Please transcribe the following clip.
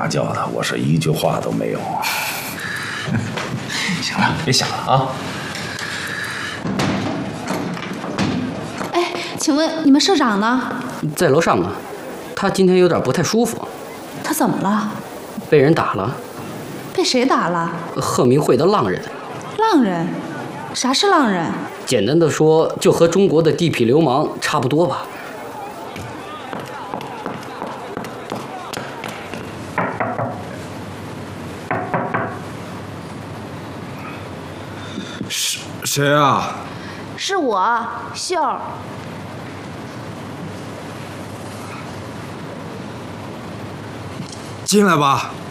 大叫的，我是一句话都没有。 行了，别想了啊。 哎，请问你们社长呢？ 在楼上呢，他今天有点不太舒服。 他怎么了？ 被人打了。 被谁打了？ 鹤鸣会的浪人。 浪人？啥是浪人？ 简单的说，就和中国的地痞流氓差不多吧。 谁啊？ 是我，秀儿。 进来吧。